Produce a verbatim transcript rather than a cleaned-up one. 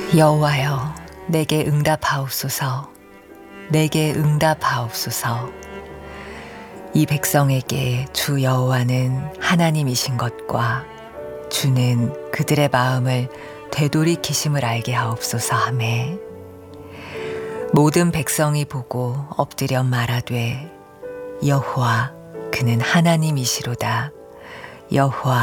여호와여, 내게 응답하옵소서. 내게 응답하옵소서. 이 백성에게 주 여호와는 하나님이신 것과 주는 그들의 마음을 되돌이키심을 알게 하옵소서 하매, 모든 백성이 보고 엎드려 말하되 여호와 그는 하나님이시로다. 여호와